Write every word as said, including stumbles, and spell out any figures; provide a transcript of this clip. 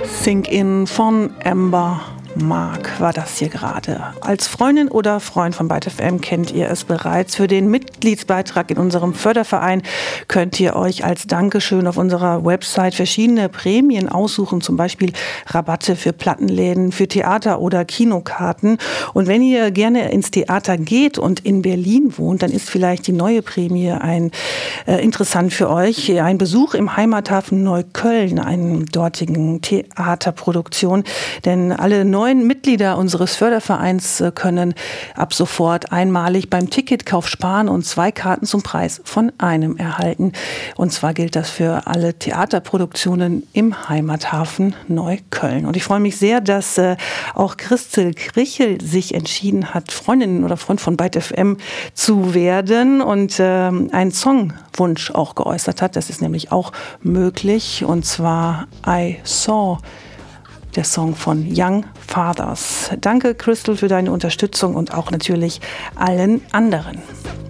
Think In von Amber Mark war das hier gerade. Als Freundin oder Freund von Byte F M kennt ihr es bereits. Für den Mitgliedsbeitrag in unserem Förderverein könnt ihr euch als Dankeschön auf unserer Website verschiedene Prämien aussuchen, zum Beispiel Rabatte für Plattenläden, für Theater oder Kinokarten. Und wenn ihr gerne ins Theater geht und in Berlin wohnt, dann ist vielleicht die neue Prämie ein, äh, interessant für euch. Ein Besuch im Heimathafen Neukölln, einer dortigen Theaterproduktion. Denn alle neuen Mitglieder unseres Fördervereins können ab sofort einmalig beim Ticketkauf sparen und zwei Karten zum Preis von einem erhalten. Und zwar gilt das für alle Theaterproduktionen im Heimathafen Neukölln. Und ich freue mich sehr, dass äh, auch Christel Krichel sich entschieden hat, Freundin oder Freund von Byte F M zu werden und äh, einen Songwunsch auch geäußert hat. Das ist nämlich auch möglich, und zwar I Saw, der Song von Young Fathers. Danke, Crystal, für deine Unterstützung und auch natürlich allen anderen.